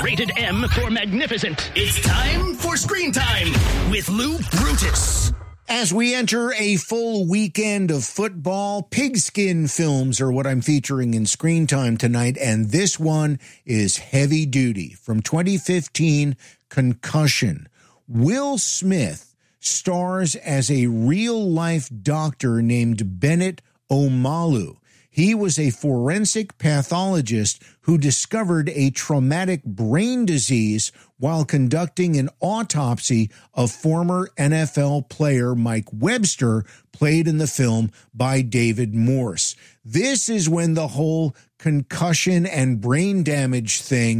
Rated M for magnificent. It's time for Screen Time with Lou Brutus. As we enter a full weekend of football, pigskin films are what I'm featuring in Screen Time tonight, and this one is heavy duty. From 2015, Concussion. Will Smith stars as a real-life doctor named Bennett Omalu. He was a forensic pathologist who discovered a traumatic brain disease while conducting an autopsy of former NFL player Mike Webster, played in the film by David Morse. This is when the whole concussion and brain damage thing